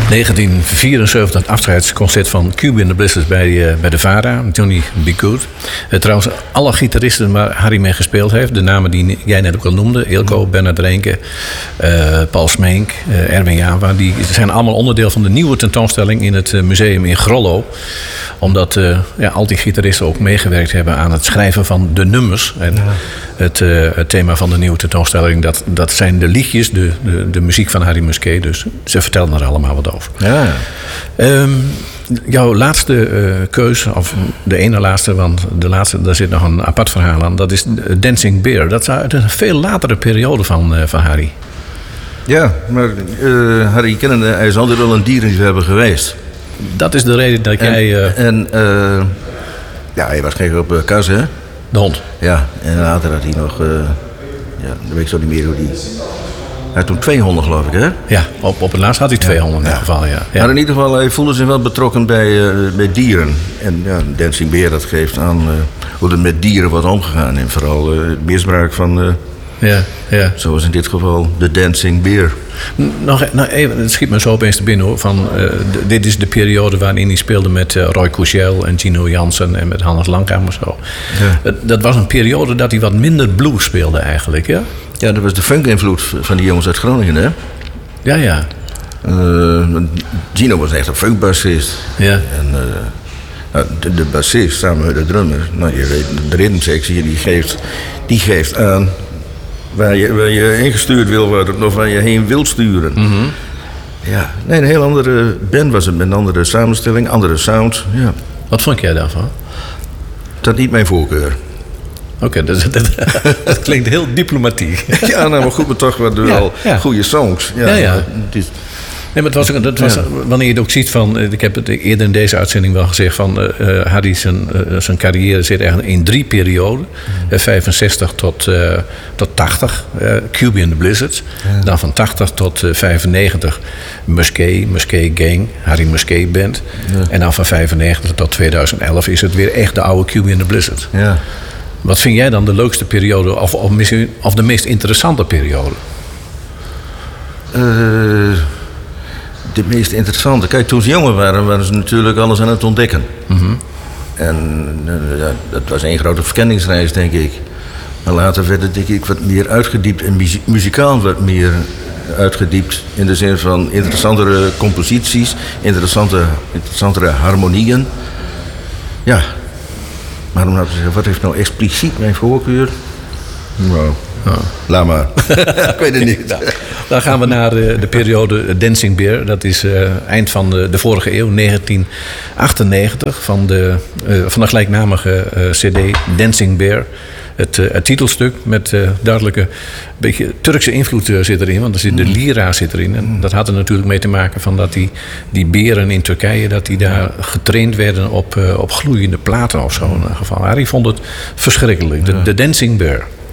1974, het afscheidsconcert van Cube in the Blizzards bij de VARA, Johnny B. Good. Trouwens, alle gitaristen waar Harry mee gespeeld heeft, de namen die jij net ook al noemde, Ilko, Bernard Renke, Paul Smeenk, Erwin Java, die zijn allemaal onderdeel van de nieuwe tentoonstelling in het museum in Grollo. Omdat al die gitaristen ook meegewerkt hebben aan het schrijven van de nummers. En het thema van de nieuwe tentoonstelling, dat zijn de liedjes, de muziek van Harry Musquet. Dus ze vertelden er allemaal wat over. Ja. Jouw laatste keuze, of de ene laatste, want de laatste, daar zit nog een apart verhaal aan. Dat is Dancing Bear. Dat is uit een veel latere periode van Harry. Ja, maar Harry kennende, hij is altijd wel een dierenliefhebber geweest. Dat is de reden dat jij... hij was gek op Kas, hè? De hond. Ja, en later had hij nog... dan weet ik zo niet meer hoe die... Hij had toen 2 honden, geloof ik, hè? Ja, op het laatst had hij 2 honden in ieder geval, ja. Maar in ieder geval, hij voelde zich wel betrokken bij dieren. En Dancing Bear, dat geeft aan hoe er met dieren wordt omgegaan. En vooral het misbruik van... Zoals in dit geval de Dancing Bear. Nog even, het schiet me zo opeens te binnen hoor. Dit is de periode waarin hij speelde met Roy Couchel en Gino Jansen en met Hannes Langkamp en zo. Ja. Dat was een periode dat hij wat minder blues speelde eigenlijk, ja? Ja, dat was de funk-invloed van die jongens uit Groningen, hè? Ja. Gino was echt een funkbassist. Ja. En de bassist samen met de drummer, je weet, de ritmesectie, die geeft aan waar je ingestuurd wil worden of waar je heen wilt sturen. Mm-hmm. Ja, nee, een heel andere band was het, met een andere samenstelling, andere sound. Ja. Wat vond jij daarvan? Dat niet mijn voorkeur. Oké, dat klinkt heel diplomatiek. Ja, nou, maar goed, maar toch wel goede songs. Ja. Nee, maar het was wanneer je het ook ziet van... Ik heb het eerder in deze uitzending wel gezegd van... Harry zijn carrière zit eigenlijk in 3 perioden. 65 tot 80, Cube in the Blizzards. Ja. Dan van 80 tot 95 Musquet Gang, Harry Musquet Band. Ja. En dan van 95 tot 2011 is het weer echt de oude Cube in the Blizzard. Ja. Wat vind jij dan de leukste periode of de meest interessante periode? De meest interessante. Kijk, toen ze jonger waren ze natuurlijk alles aan het ontdekken. Mm-hmm. En dat was één grote verkenningsreis, denk ik. Maar later werd het, denk ik, wat meer uitgediept en muzikaal wat meer uitgediept. In de zin van interessantere composities, interessantere harmonieën. Ja. Maar om nou te zeggen, wat heeft nou expliciet mijn voorkeur? Nou, laat maar. Ik weet het niet. Dan gaan we naar de periode Dancing Bear. Dat is eind van de vorige eeuw, 1998. Van de gelijknamige cd Dancing Bear. Het titelstuk met duidelijke beetje Turkse invloed zit erin. Want er zit de lira zit erin. En dat had er natuurlijk mee te maken van dat die beren in Turkije... dat die daar getraind werden op gloeiende platen of zo in ieder geval. Harry vond het verschrikkelijk. De Dancing Bear.